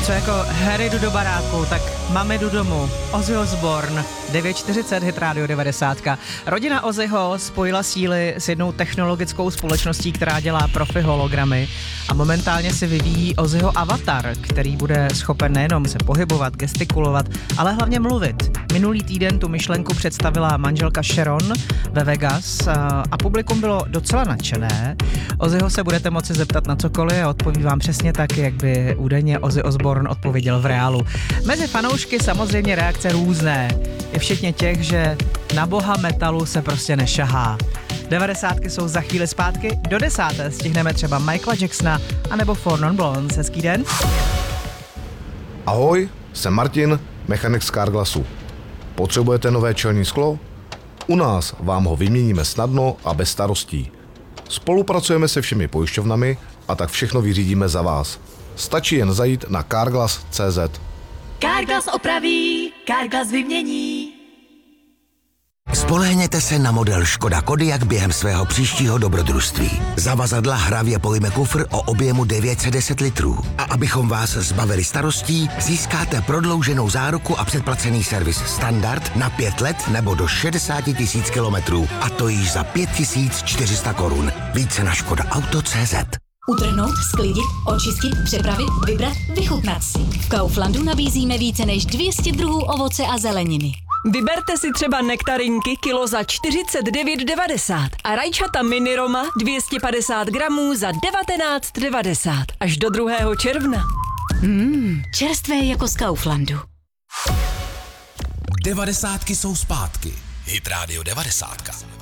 Něco jako Harry jdu do baráku, tak mami jdu domů. Ozzy Osbourne, 9:40, Hit Radio 90. Rodina Ozzyho spojila síly s jednou technologickou společností, která dělá profi hologramy a momentálně si vyvíjí Ozzyho avatar, který bude schopen nejenom se pohybovat, gestikulovat, ale hlavně mluvit. Minulý týden tu myšlenku představila manželka Sharon ve Vegas a publikum bylo docela nadšené. Ozzyho se budete moci zeptat na cokoliv a odpoví vám přesně tak, jak by údajně Ozzy Osbourne odpověděl v reálu. Mezi fanoušky samozřejmě reakce různé. Je včetně těch, že na boha metalu se prostě nešahá. 90 jsou za chvíli zpátky, do 10. stihneme třeba Michaela Jacksona anebo Four Non Blondes. Hezký den. Ahoj, jsem Martin, mechanik z Carglassu. Potřebujete nové čelní sklo? U nás vám ho vyměníme snadno a bez starostí. Spolupracujeme se všemi pojišťovnami a tak všechno vyřídíme za vás. Stačí jen zajít na carglass.cz. Carglass opraví, Carglass vymění. Spolehněte se na model Škoda Kodiaq během svého příštího dobrodružství. Zavazadla hravě pojme kufr o objemu 910 litrů. A abychom vás zbavili starostí, získáte prodlouženou záruku a předplacený servis standard na 5 let nebo do 60 000 kilometrů. A to již za 5 400 korun. Více na škodaauto.cz. Utrhnout, sklidit, očistit, přepravit, vybrat, vychutnat si. V Kauflandu nabízíme více než 200 druhů ovoce a zeleniny. Vyberte si třeba nektarinky kilo za 49,90 a rajčata mini Roma 250 gramů za 19,90 až do 2. června. Čerstvé jako z Kauflandu. 90 jsou zpátky. Hit Radio 90.